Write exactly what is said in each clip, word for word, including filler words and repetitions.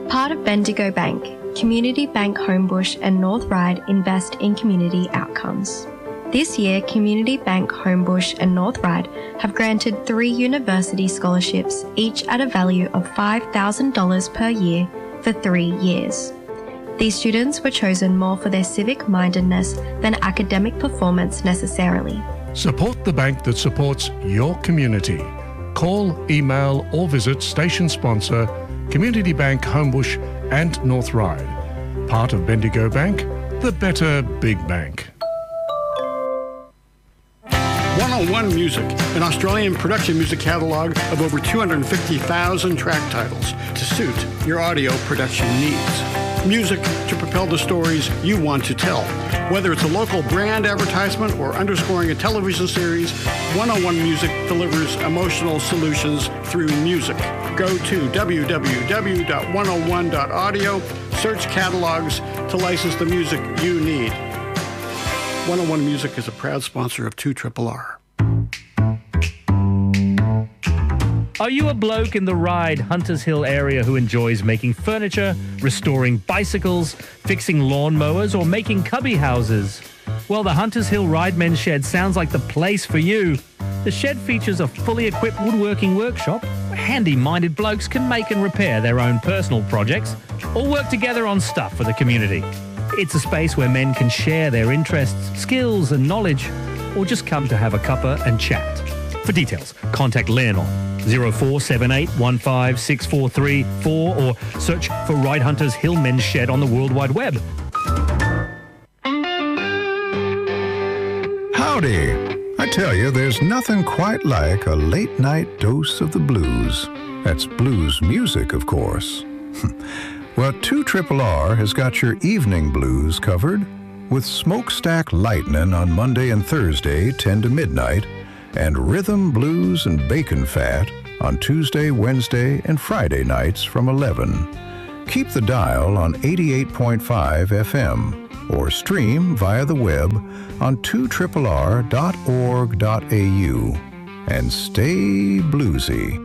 Part of Bendigo Bank, Community Bank Homebush and North Ryde invest in community outcomes. This year, Community Bank Homebush and North Ryde have granted three university scholarships, each at a value of five thousand dollars per year for three years. These students were chosen more for their civic mindedness than academic performance necessarily. Support the bank that supports your community. Call, email or visit station sponsor Community Bank Homebush and North Ryde. Part of Bendigo Bank, the better big bank. one oh one Music, an Australian production music catalogue of over two hundred fifty thousand track titles to suit your audio production needs. Music to propel the stories you want to tell. Whether it's a local brand advertisement or underscoring a television series, one oh one Music delivers emotional solutions through music. Go to w w w dot one oh one dot audio, search catalogs to license the music you need. one oh one Music is a proud sponsor of two R R R. Are you a bloke in the Ryde, Hunters Hill area who enjoys making furniture, restoring bicycles, fixing lawnmowers, or making cubby houses? Well, the Hunters Hill Ryde Men's Shed sounds like the place for you. The shed features a fully equipped woodworking workshop where handy-minded blokes can make and repair their own personal projects or work together on stuff for the community. It's a space where men can share their interests, skills and knowledge, or just come to have a cuppa and chat. For details, contact Len on zero four seven eight one five six four three four or search for Ryde Hunters Hill Men's Shed on the World Wide Web. Howdy! I tell you, there's nothing quite like a late-night dose of the blues. That's blues music, of course. Well, two R R R has got your evening blues covered with Smokestack Lightning on Monday and Thursday, ten to midnight, and Rhythm, Blues, and Bacon Fat on Tuesday, Wednesday, and Friday nights from eleven. Keep the dial on eighty-eight point five F M or stream via the web on two R R R dot org dot A U. And stay bluesy.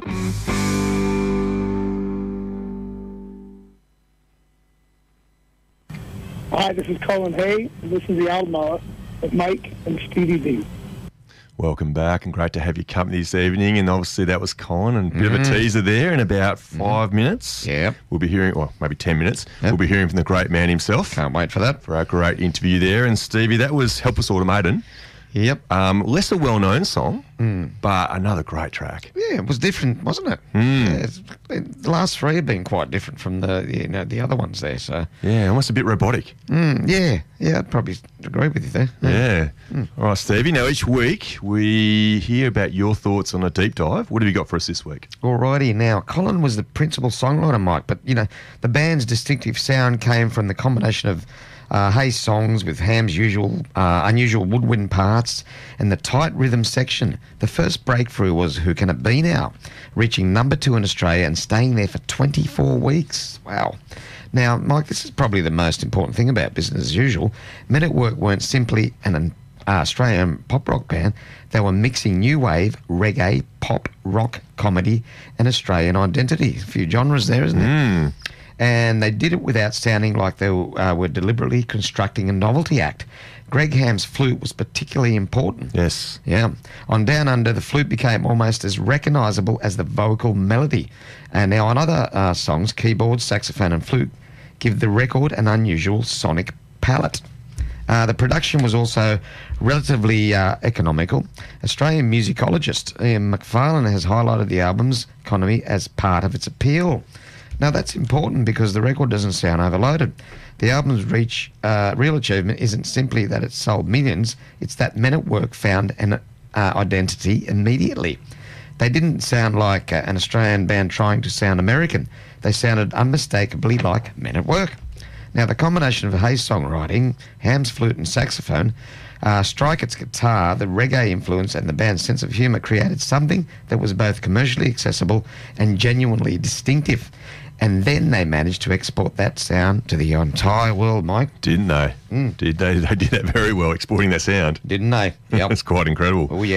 Hi, this is Colin Hay, and this is the album hour with Mike and Stevie B. Welcome back, and great to have your company this evening. And obviously that was Colin, and a bit mm. of a teaser there. In about five mm. minutes, yep. we'll be hearing, or maybe ten minutes, yep. we'll be hearing from the great man himself. Can't wait for that. For our great interview there. And Stevie, that was Help Us Automated. Yep. Um, less a well-known song, mm. but another great track. Yeah, it was different, wasn't it? Mm. Yeah, it's, the last three have been quite different from the you know the other ones there. So yeah, almost a bit robotic. Mm, yeah, yeah, I'd probably agree with you there. Yeah. yeah. Mm. All right, Stevie. Now each week we hear about your thoughts on a deep dive. What have you got for us this week? Alrighty. Now Colin was the principal songwriter, Mike, but you know the band's distinctive sound came from the combination of Uh, Hayes songs with Ham's usual uh, unusual woodwind parts and the tight rhythm section. The first breakthrough was Who Can It Be Now, reaching number two in Australia and staying there for twenty-four weeks. Wow. Now, Mike, this is probably the most important thing about Business as Usual. Men at Work weren't simply an uh, Australian pop rock band. They were mixing new wave, reggae, pop, rock, comedy and Australian identity. A few genres there, isn't mm. it? And they did it without sounding like they uh, were deliberately constructing a novelty act. Greg Ham's flute was particularly important. Yes. Yeah. On Down Under, the flute became almost as recognisable as the vocal melody. And now on other uh, songs, keyboard, saxophone and flute give the record an unusual sonic palette. Uh, the production was also relatively uh, economical. Australian musicologist Ian McFarlane has highlighted the album's economy as part of its appeal. Now, that's important because the record doesn't sound overloaded. The album's reach, uh, real achievement isn't simply that it sold millions, it's that Men at Work found an uh, identity immediately. They didn't sound like uh, an Australian band trying to sound American. They sounded unmistakably like Men at Work. Now, the combination of Hayes' songwriting, Ham's flute and saxophone, uh, Strikett's guitar, the reggae influence and the band's sense of humour created something that was both commercially accessible and genuinely distinctive. And then they managed to export that sound to the entire world, Mike. Didn't they? Mm. Did they? They did that very well, exporting that sound. Didn't they? Yep. That's quite incredible. Oh, yeah.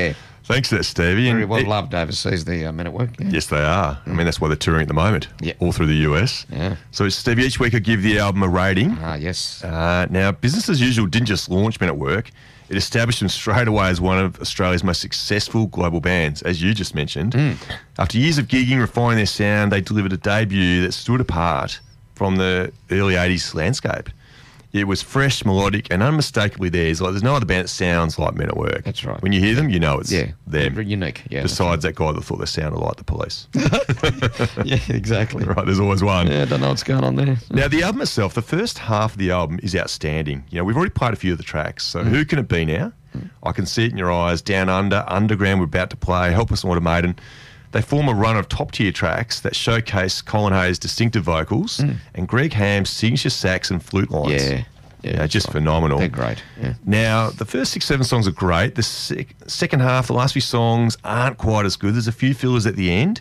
Thanks for that, Stevie. Very And well it- loved overseas, the uh, Men at Work. Yeah. Yes, they are. I mean, that's why they're touring at the moment, Yeah. all through the U S. Yeah. So, Stevie, each week I give the album a rating. Ah, yes. Uh, now, Business as Usual didn't just launch Men at Work. It established them straight away as one of Australia's most successful global bands, as you just mentioned. Hmm. After years of gigging, refining their sound, they delivered a debut that stood apart from the early eighties landscape. It was fresh, melodic, and unmistakably theirs. Like, there's no other band that sounds like Men at Work. That's right. When you hear them, you know it's Yeah. them. Unique. Yeah. Besides that guy that thought they sounded like the Police. yeah, exactly. Right, there's always one. Yeah, don't know what's going on there. Now, the album itself, the first half of the album is outstanding. You know, we've already played a few of the tracks. So, Who Can It Be Now? I Can See It in Your Eyes, Down Under, Underground, we're about to play, Helpless and Automated. They form a run of top-tier tracks that showcase Colin Hayes' distinctive vocals and Greg Ham's signature sax and flute lines. Yeah. Yeah, Yeah, that's just right. phenomenal. They're great. Yeah. Now, the first six, seven songs are great. The sec- second half, the last few songs aren't quite as good. There's a few fillers at the end.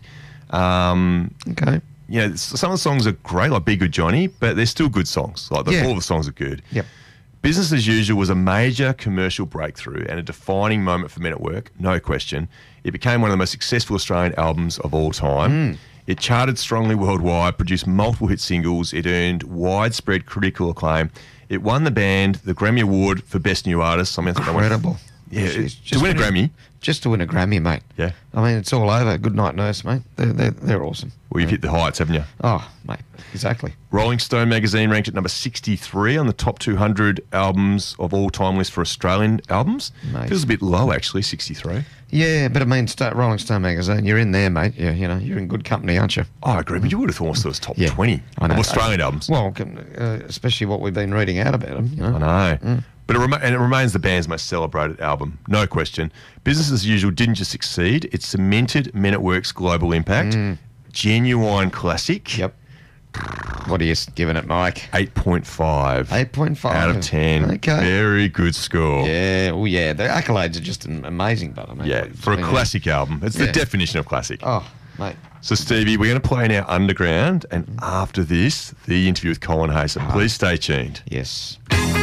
Um, Okay. you know, s- some of the songs are great, like Be Good Johnny, but they're still good songs. Like the, Yeah. all the songs are good. Yep. Business as Usual was a major commercial breakthrough and a defining moment for Men at Work, no question. It became one of the most successful Australian albums of all time. It charted strongly worldwide, produced multiple hit singles. It earned widespread critical acclaim. It won the band the Grammy Award for Best New Artist. I mean, I think they won- Incredible. Yeah, Jeez, to win a Grammy. Just to win a Grammy, mate. Yeah. I mean, it's all over. Good night, nurse, mate. They're, they're, they're awesome. Well, you've hit the heights, haven't you? Oh, mate. Exactly. Rolling Stone magazine ranked it number sixty-three on the top two hundred albums of all time list for Australian albums. Mate. Feels a bit low, actually, sixty-three. Yeah, but I mean, Sta- Rolling Stone magazine, you're in there, mate. Yeah, you know, you're in good company, aren't you? Oh, I agree, but you would have thought it was top Yeah, twenty I know. of Australian albums. Well, can- uh, especially what we've been reading out about them. You know? I know. But it, rema- and it remains the band's most celebrated album, no question. Business as Usual didn't just succeed, it cemented Men at Work's global impact. Genuine classic. Yep. What are you giving it, Mike? eight point five. eight point five. Out of ten. Okay. Very good score. Yeah, oh yeah. The accolades are just am- amazing, but I mean, Yeah, for a you know. classic album. It's Yeah. the definition of classic. Oh, mate. So, Stevie, we're going to play now Underground, and after this, the interview with Colin Hayes. So please stay tuned. Yes. Thank